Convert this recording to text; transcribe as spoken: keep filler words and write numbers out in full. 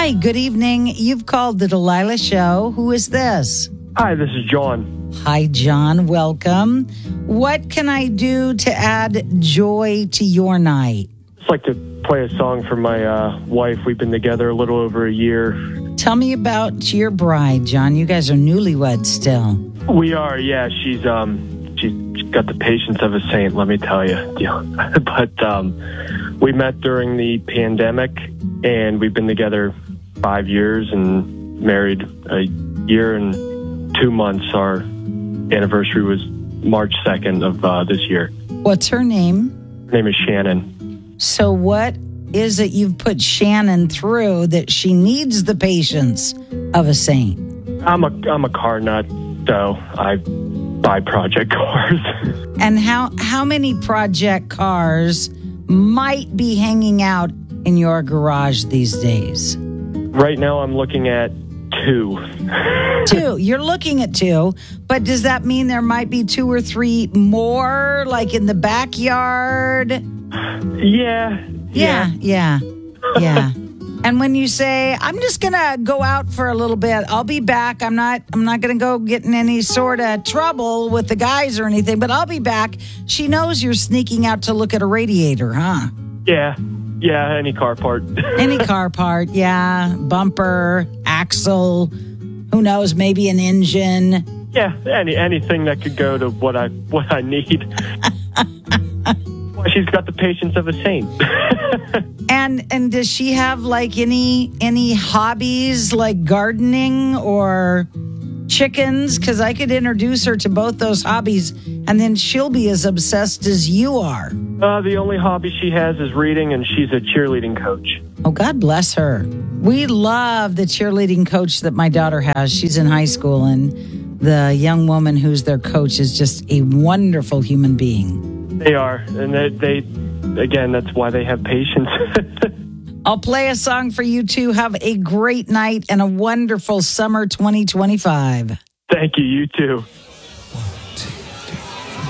Hi, good evening. You've called the Delilah Show. Who is this? Hi, this is John. Hi, John. Welcome. What can I do to add joy to your night? I'd like to play a song for my uh, wife. We've been together a little over a year. Tell me about your bride, John. You guys are newlyweds still. We are, yeah. She's um, she's got the patience of a saint, let me tell you. But um, we met during the pandemic, and we've been together five years and married a year and two months. Our anniversary was March second of uh, this year. What's her name? Her name is Shannon. So what is it you've put Shannon through that she needs the patience of a saint? I'm a I'm a car nut, so I buy project cars. And how how many project cars might be hanging out in your garage these days? Right now I'm looking at two. Two. You're looking at two, but does that mean there might be two or three more, like in the backyard? Yeah. Yeah, yeah, yeah. And when you say, I'm just going to go out for a little bit, I'll be back. I'm not I'm not going to go get in any sort of trouble with the guys or anything, but I'll be back. She knows you're sneaking out to look at a radiator, huh? Yeah. Yeah, any car part. Any car part, yeah. Bumper, axle, who knows, maybe an engine. Yeah, any anything that could go to what I what I need. Well, she's got the patience of a saint. and and does she have like any any hobbies like gardening or chickens? Because I could introduce her to both those hobbies, and then she'll be as obsessed as you are. Uh, the only hobby she has is reading, and she's a cheerleading coach. Oh, God bless her. We love the cheerleading coach that my daughter has. She's in high school, and the young woman who's their coach is just a wonderful human being. They are, and they, they again, that's why they have patience. I'll play a song for you two. Have a great night and a wonderful summer twenty twenty-five. Thank you, you too.